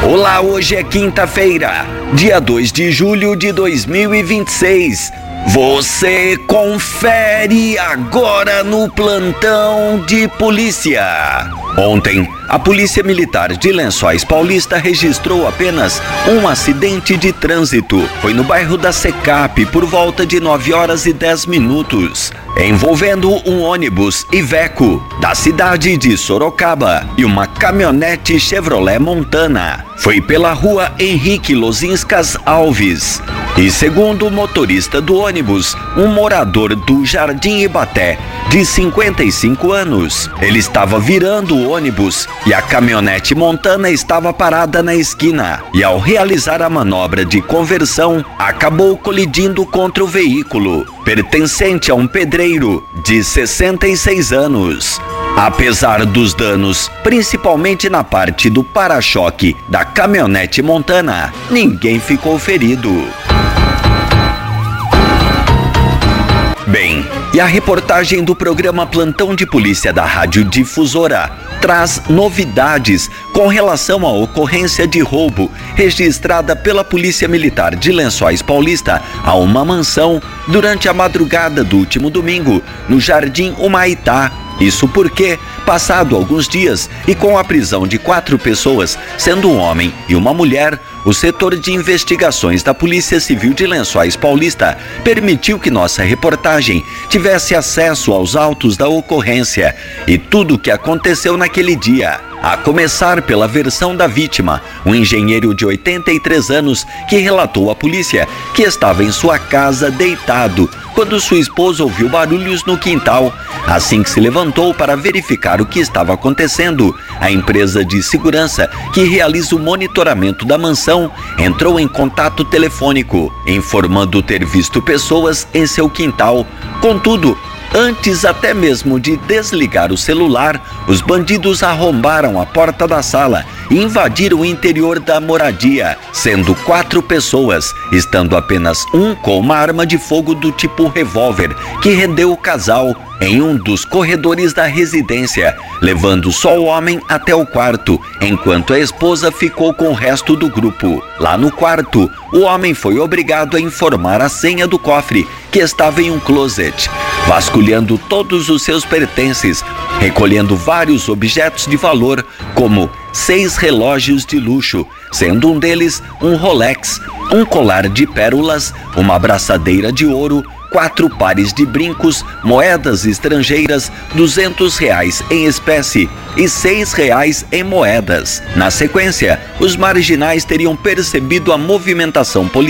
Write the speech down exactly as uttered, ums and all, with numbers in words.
Olá, hoje é quinta-feira, dia dois de julho de dois mil e vinte e seis. Você confere agora no plantão de polícia. Ontem, a Polícia Militar de Lençóis Paulista registrou apenas um acidente de trânsito. Foi no bairro da Secap por volta de nove horas e dez minutos, envolvendo um ônibus Iveco da cidade de Sorocaba e uma caminhonete Chevrolet Montana. Foi pela rua Henrique Lozinskas Alves. E segundo o motorista do ônibus, um morador do Jardim Ibaté, de cinquenta e cinco anos, ele estava virando o ônibus e a caminhonete Montana estava parada na esquina. E ao realizar a manobra de conversão, acabou colidindo contra o veículo, pertencente a um pedreiro de sessenta e seis anos. Apesar dos danos, principalmente na parte do para-choque da caminhonete Montana, ninguém ficou ferido. Bem, e a reportagem do programa Plantão de Polícia da Rádio Difusora traz novidades com relação à ocorrência de roubo registrada pela Polícia Militar de Lençóis Paulista a uma mansão durante a madrugada do último domingo, no Jardim Humaitá. Isso porque, passado alguns dias e com a prisão de quatro pessoas, sendo um homem e uma mulher, o setor de investigações da Polícia Civil de Lençóis Paulista permitiu que nossa reportagem tivesse acesso aos autos da ocorrência e tudo o que aconteceu naquele dia. A começar pela versão da vítima, um engenheiro de oitenta e três anos que relatou à polícia que estava em sua casa deitado quando sua esposa ouviu barulhos no quintal. Assim que se levantou para verificar o que estava acontecendo, a empresa de segurança que realiza o monitoramento da mansão entrou em contato telefônico, informando ter visto pessoas em seu quintal. Contudo, antes até mesmo de desligar o celular, os bandidos arrombaram a porta da sala e invadiram o interior da moradia, sendo quatro pessoas, estando apenas um com uma arma de fogo do tipo revólver, que rendeu o casal em um dos corredores da residência, levando só o homem até o quarto, enquanto a esposa ficou com o resto do grupo. Lá no quarto, o homem foi obrigado a informar a senha do cofre, que estava em um closet, vasculhando todos os seus pertences, recolhendo vários objetos de valor, como seis relógios de luxo, sendo um deles um Rolex, um colar de pérolas, uma abraçadeira de ouro, quatro pares de brincos, moedas estrangeiras, duzentos reais em espécie e seis reais em moedas. Na sequência, os marginais teriam percebido a movimentação policial